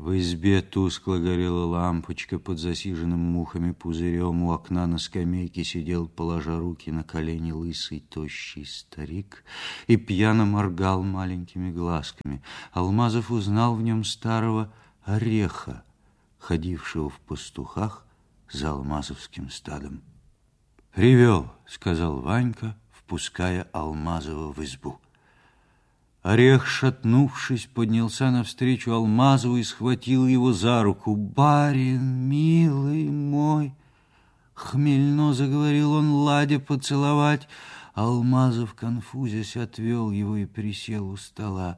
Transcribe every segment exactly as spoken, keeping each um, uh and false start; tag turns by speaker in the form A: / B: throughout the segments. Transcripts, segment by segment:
A: В избе тускло горела лампочка под засиженным мухами пузырем. У окна на скамейке сидел, положа руки на колени, лысый, тощий старик и пьяно моргал маленькими глазками. Алмазов узнал в нем старого Ореха, ходившего в пастухах за алмазовским стадом. «Привел», — сказал Ванька, впуская Алмазова в избу. Орех, шатнувшись, поднялся навстречу Алмазову и схватил его за руку. «Барин, милый мой!» Хмельно заговорил он, ладя поцеловать. Алмазов, конфузясь, отвел его и присел у стола.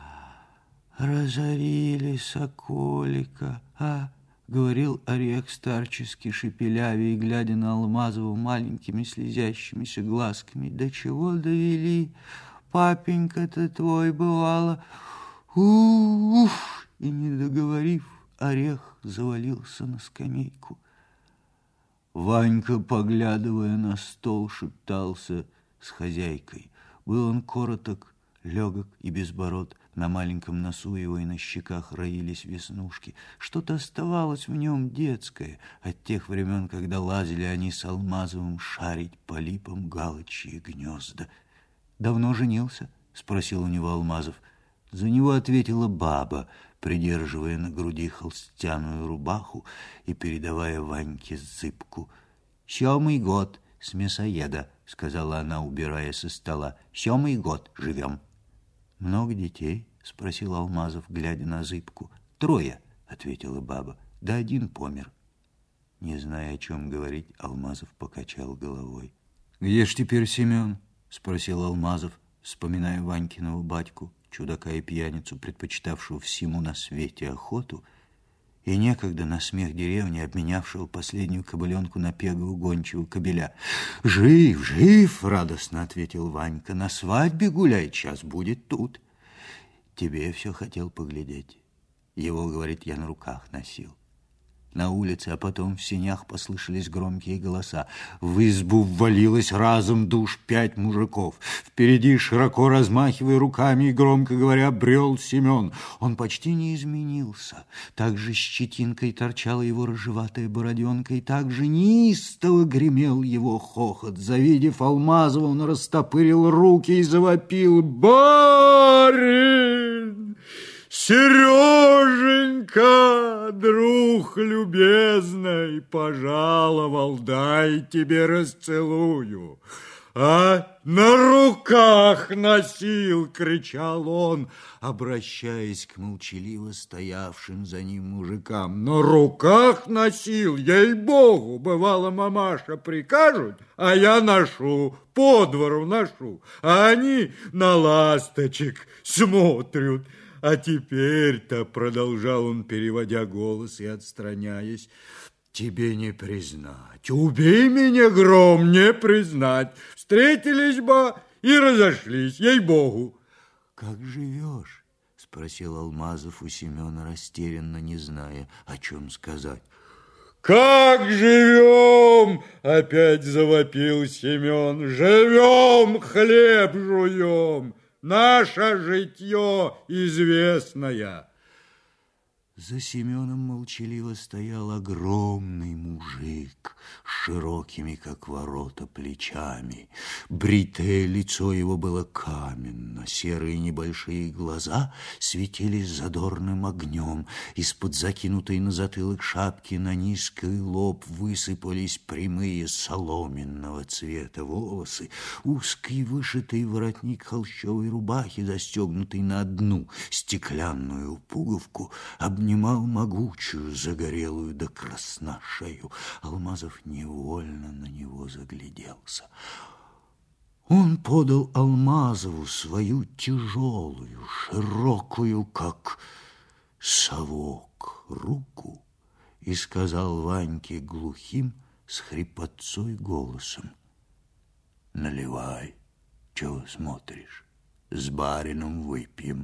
A: «Разорили соколика, а?» — говорил Орех старчески, шепелявя и глядя на Алмазова маленькими слезящимися глазками. «До чего довели? Папенька-то твой, бывало, уф!» И, не договорив, Орех завалился на скамейку. Ванька, поглядывая на стол, шептался с хозяйкой. Был он короток, легок и безбород. На маленьком носу его и на щеках роились веснушки. Что-то оставалось в нем детское от тех времен, когда лазили они с Алмазовым шарить по липам галочьи гнезда. «Давно женился?» — спросил у него Алмазов. За него ответила баба, придерживая на груди холстяную рубаху и передавая Ваньке зыбку. «Семый год с мясоеда», — сказала она, убирая со стола. «Семый год живем». «Много детей?» — спросил Алмазов, глядя на зыбку. «Трое», — ответила баба. «Да один помер». Не зная, о чем говорить, Алмазов покачал головой. «Где ж теперь Семен?» — спросил Алмазов, вспоминая Ванькиного батьку, чудака и пьяницу, предпочитавшего всему на свете охоту, и некогда на смех деревни обменявшего последнюю кобыленку на пегого гончего кобеля. «Жив, жив!» — радостно ответил Ванька. «На свадьбе гуляет, час будет тут. Тебе все хотел поглядеть. Его, говорит, я на руках носил». На улице, а потом в сенях послышались громкие голоса. В избу ввалилось разом душ пять мужиков. Впереди, широко размахивая руками и громко говоря, брел Семен. Он почти не изменился. Так же щетинкой торчала его рыжеватая бороденка, и так же неистово гремел его хохот. Завидев Алмазова, он растопырил руки и завопил: «Барин! Сереженька, друг любезный, пожаловал, дай тебе расцелую». «А на руках носил!» — кричал он, обращаясь к молчаливо стоявшим за ним мужикам. «На руках носил, ей-богу, бывало, мамаша прикажут, а я ношу, по двору ношу, а они на ласточек смотрят». «А теперь-то, — продолжал он, переводя голос и отстраняясь, — тебе не признать, убей меня, гром, не признать, встретились бы и разошлись, ей-богу». «Как живешь?» — спросил Алмазов у Семена, растерянно, не зная, о чем сказать. «Как живем?» — опять завопил Семен. «Живем, хлеб жуем. Наше житье известное». За Семеном молчаливо стоял огромный мужик с широкими, как ворота, плечами. Бритое лицо его было каменно, серые небольшие глаза светились задорным огнем. Из-под закинутой на затылок шапки на низкий лоб высыпались прямые соломенного цвета волосы. Узкий вышитый воротник холщовой рубахи, застегнутый на одну стеклянную пуговку, обнимал Обнимал могучую, загорелую до красна шею. Алмазов невольно на него загляделся. Он подал Алмазову свою тяжелую, широкую, как совок, руку и сказал Ваньке глухим, с хрипотцой голосом: «Наливай, чего смотришь, с барином выпьем».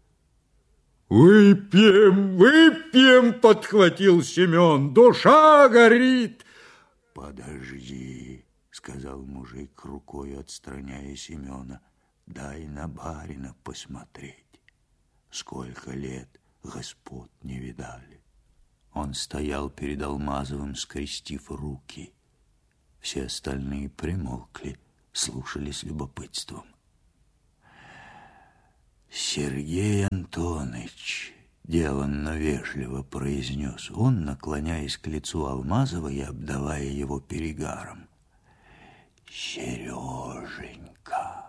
A: «Выпьем, выпьем!» — подхватил Семен. «Душа горит!» «Подожди!» — сказал мужик, рукой отстраняя Семена. «Дай на барина посмотреть. Сколько лет, господ не видали. Он стоял перед Алмазовым, скрестив руки. Все остальные примолкли, слушали с любопытством. Сергей Антоныч, деланно вежливо произнес он, наклоняясь к лицу Алмазова и обдавая его перегаром. Сереженька,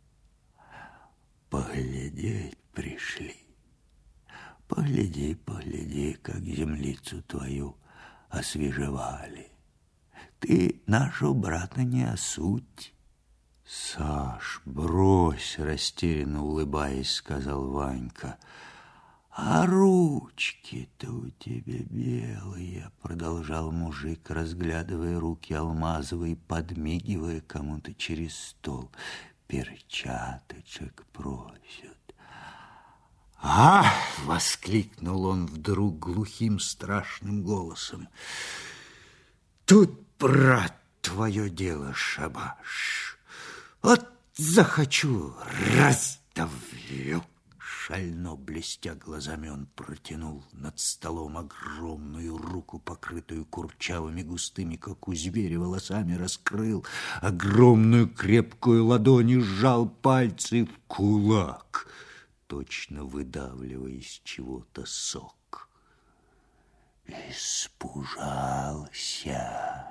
A: поглядеть пришли. Погляди, погляди, как землицу твою освежевали. Ты нашу брата не осудь. Саш, брось, растерянно улыбаясь, сказал Ванька. А ручки-то у тебя белые, продолжал мужик, разглядывая руки Алмазова и подмигивая кому-то через стол. Перчаточек просят. «А!» — воскликнул он вдруг глухим страшным голосом. «Тут, брат, твое дело, шабаш! Вот захочу, раздавлю!» Шально блестя глазами, он протянул над столом огромную руку, покрытую курчавыми густыми, как у зверя, волосами, раскрыл огромную крепкую ладонь и сжал пальцы в кулак, точно выдавливая из чего-то сок. Испужался.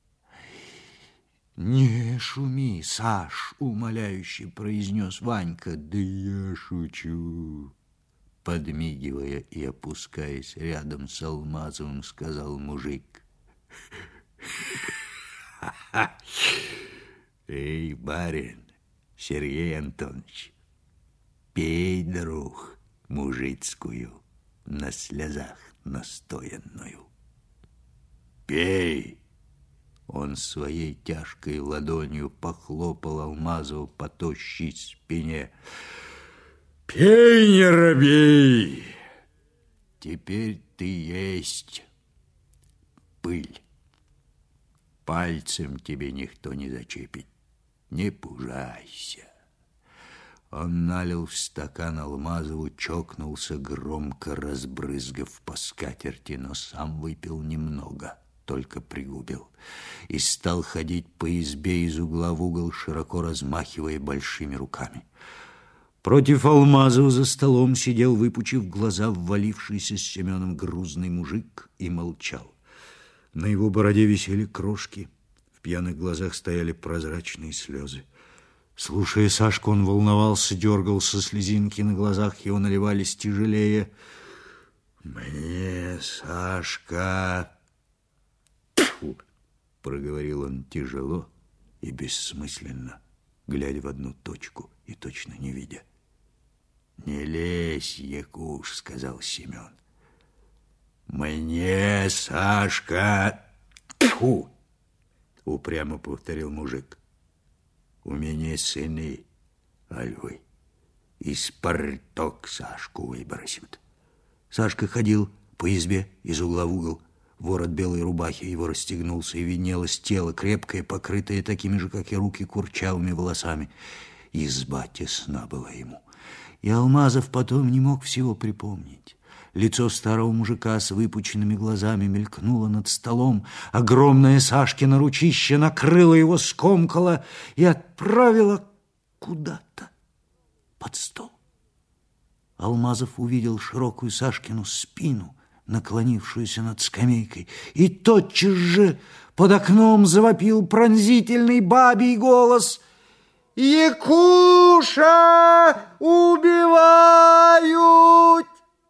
A: «Не шуми, Саш!» — умоляюще произнес Ванька. «Да я шучу!» Подмигивая и опускаясь рядом с Алмазовым, сказал мужик. «Эй, барин, Сергей Антонович, пей, друг, мужицкую, на слезах настоянную. Пей!» Он своей тяжкой ладонью похлопал Алмазову по тощей спине. «Пей, не робей! Теперь ты есть пыль. Пальцем тебе никто не зачепит. Не пужайся». Он налил в стакан Алмазову, чокнулся, громко разбрызгав по скатерти, но сам выпил немного, только пригубил, и стал ходить по избе из угла в угол, широко размахивая большими руками. Против Алмазова за столом сидел, выпучив глаза, ввалившийся с Семеном грузный мужик, и молчал. На его бороде висели крошки, в пьяных глазах стояли прозрачные слезы. Слушая Сашку, он волновался, дергался, слезинки на глазах его наливались тяжелее. «Мне, Сашка...» «Тьфу!» — проговорил он тяжело и бессмысленно, глядя в одну точку и точно не видя. «Не лезь, Якуш», — сказал Семен. «Мне, Сашка...» «Тьфу!» — упрямо повторил мужик. «У меня сыны, а львы, и спарток Сашку выбросят». Сашка ходил по избе из угла в угол. Ворот белой рубахи его расстегнулся, и виднелось тело, крепкое, покрытое такими же, как и руки, курчавыми волосами. Изба тесна была ему. И Алмазов потом не мог всего припомнить. Лицо старого мужика с выпученными глазами мелькнуло над столом. Огромное Сашкино ручище накрыло его, скомкало и отправило куда-то под стол. Алмазов увидел широкую Сашкину спину, наклонившуюся над скамейкой, и тотчас же под окном завопил пронзительный бабий голос: «Якуша убивают!»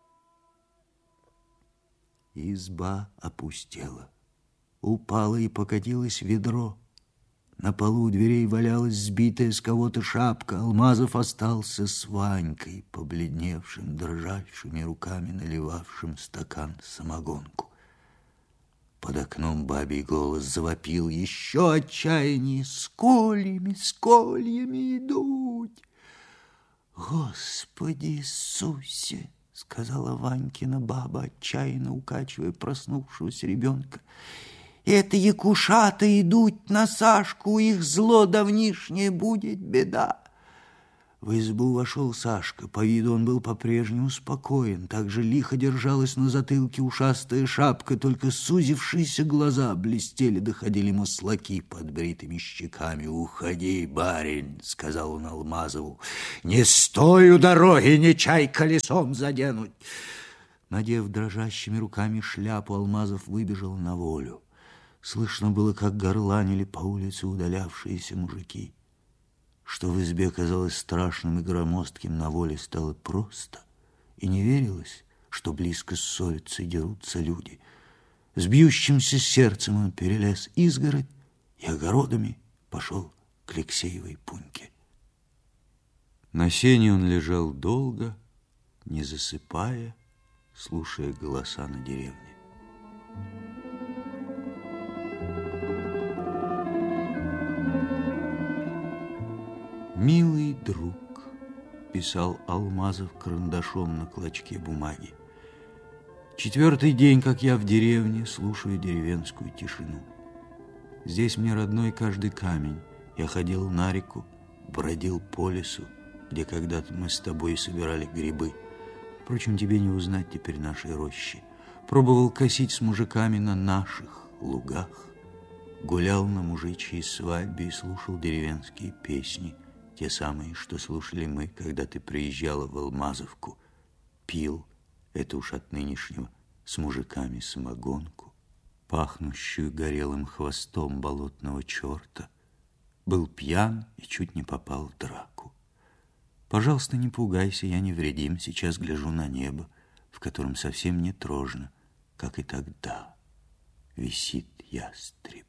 A: Изба опустела. Упало и покатилось ведро. На полу у дверей валялась сбитая с кого-то шапка. Алмазов остался с Ванькой, побледневшим, дрожащими руками, наливавшим стакан самогонку. Под окном бабий голос завопил еще отчаяннее: «С кольями, с кольями идут!» «Господи Иисусе!» — сказала Ванькина баба, отчаянно укачивая проснувшегося ребенка. «Это якушата идут на Сашку, их зло давнишнее будет беда». В избу вошел Сашка. По виду он был по-прежнему спокоен. Также лихо держалась на затылке ушастая шапка, только сузившиеся глаза блестели, доходили маслаки под бритыми щеками. «Уходи, барин», — сказал он Алмазову. «Не стой у дороги, не чай колесом заденуть». Надев дрожащими руками шляпу, Алмазов выбежал на волю. Слышно было, как горланили по улице удалявшиеся мужики. Что в избе казалось страшным и громоздким, на воле стало просто, и не верилось, что близко ссорятся и дерутся люди. С бьющимся сердцем он перелез изгородь и огородами пошел к Алексеевой Пуньке. На сене он лежал долго, не засыпая, слушая голоса на деревне. «Милый друг», — писал Алмазов карандашом на клочке бумаги, «четвертый день, как я в деревне, слушаю деревенскую тишину. Здесь мне родной каждый камень. Я ходил на реку, бродил по лесу, где когда-то мы с тобой собирали грибы. Впрочем, тебе не узнать теперь нашей рощи. Пробовал косить с мужиками на наших лугах, гулял на мужичьей свадьбе и слушал деревенские песни, те самые, что слушали мы, когда ты приезжала в Алмазовку. Пил, это уж от нынешнего, с мужиками самогонку, пахнущую горелым хвостом болотного черта. Был пьян и чуть не попал в драку. Пожалуйста, не пугайся, я невредим. Сейчас гляжу на небо, в котором совсем не трожно, как и тогда. Висит ястреб.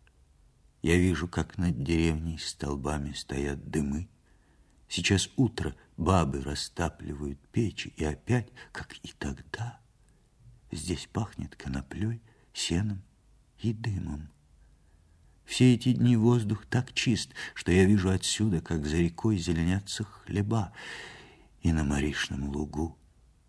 A: Я вижу, как над деревней столбами стоят дымы. Сейчас утро, бабы растапливают печи, и опять, как и тогда, здесь пахнет коноплей, сеном и дымом. Все эти дни воздух так чист, что я вижу отсюда, как за рекой зеленятся хлеба, и на Маришном лугу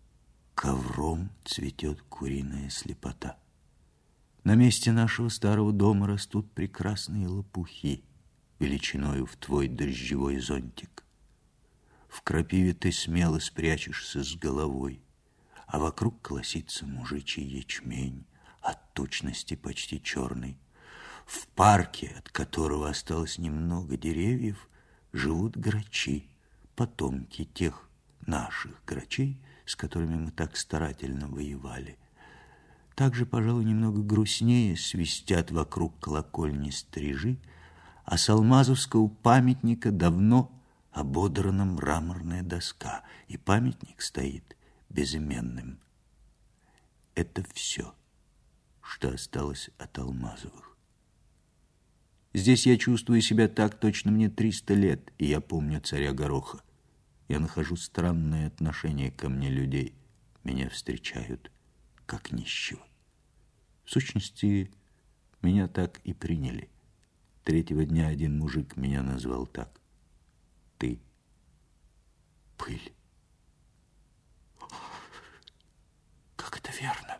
A: ковром цветет куриная слепота. На месте нашего старого дома растут прекрасные лопухи, величиною в твой дождевой зонтик. В крапиве ты смело спрячешься с головой, а вокруг колосится мужичий ячмень, от тучности почти черный. В парке, от которого осталось немного деревьев, живут грачи, потомки тех наших грачей, с которыми мы так старательно воевали. Также, пожалуй, немного грустнее свистят вокруг колокольни стрижи, а с Алмазовского памятника давно ободрана мраморная доска, и памятник стоит безыменным. Это все, что осталось от Алмазовых. Здесь я чувствую себя так, точно мне триста лет, и я помню царя Гороха. Я нахожу странное отношение ко мне людей. Меня встречают как нищего. В сущности, меня так и приняли. Третьего дня один мужик меня назвал так: ты пыль. Как это верно!